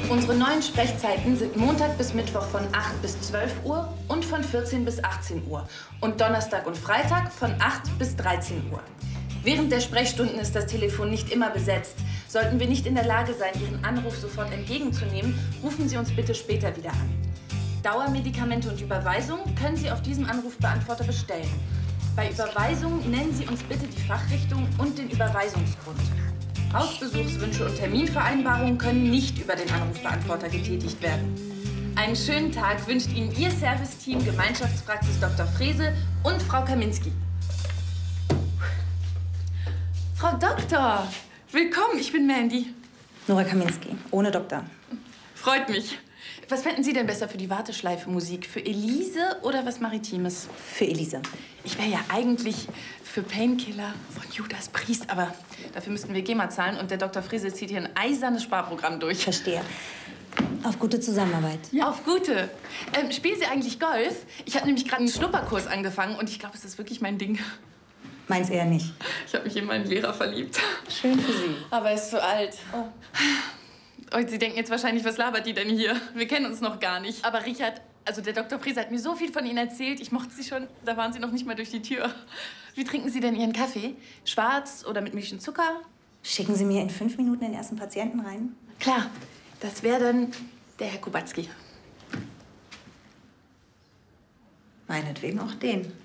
Unsere neuen Sprechzeiten sind Montag bis Mittwoch von 8 bis 12 Uhr und von 14 bis 18 Uhr. Und Donnerstag und Freitag von 8 bis 13 Uhr. Während der Sprechstunden ist das Telefon nicht immer besetzt. Sollten wir nicht in der Lage sein, Ihren Anruf sofort entgegenzunehmen, rufen Sie uns bitte später wieder an. Dauermedikamente und Überweisung können Sie auf diesem Anrufbeantworter bestellen. Bei Überweisung nennen Sie uns bitte die Fachrichtung und den Überweisungsgrund. Hausbesuchswünsche und Terminvereinbarungen können nicht über den Anrufbeantworter getätigt werden. Einen schönen Tag wünscht Ihnen Ihr Serviceteam Gemeinschaftspraxis Dr. Frese und Frau Kaminski. Frau Doktor, willkommen, ich bin Mandy. Nora Kaminski, ohne Doktor. Freut mich. Was fänden Sie denn besser für die Warteschleife Musik? Für Elise oder was Maritimes? Für Elise. Ich wäre ja eigentlich für Painkiller von Judas Priest, aber dafür müssten wir GEMA zahlen und der Dr. Frese zieht hier ein eisernes Sparprogramm durch. Verstehe. Auf gute Zusammenarbeit. Ja. Auf gute. Spielen Sie eigentlich Golf? Ich habe nämlich gerade einen Schnupperkurs angefangen und ich glaube, es ist wirklich mein Ding. Meins eher nicht. Ich habe mich in meinen Lehrer verliebt. Schön für Sie. Aber er ist zu alt. Oh. Und Sie denken jetzt wahrscheinlich, was labert die denn hier? Wir kennen uns noch gar nicht. Aber Richard, also der Dr. Frese hat mir so viel von Ihnen erzählt. Ich mochte Sie schon, da waren Sie noch nicht mal durch die Tür. Wie trinken Sie denn Ihren Kaffee? Schwarz oder mit Milch und Zucker? Schicken Sie mir in 5 Minuten den ersten Patienten rein? Klar, das wäre dann der Herr Kubacki. Meinetwegen auch den.